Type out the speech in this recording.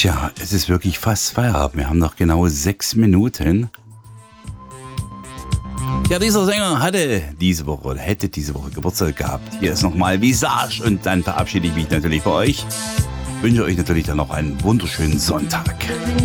Tja, es ist wirklich fast Feierabend. Wir haben noch genau 6 Minuten. Ja, dieser Sänger hätte diese Woche Geburtstag gehabt. Hier ist nochmal Visage und dann verabschiede ich mich natürlich bei euch. Wünsche euch natürlich dann noch einen wunderschönen Sonntag.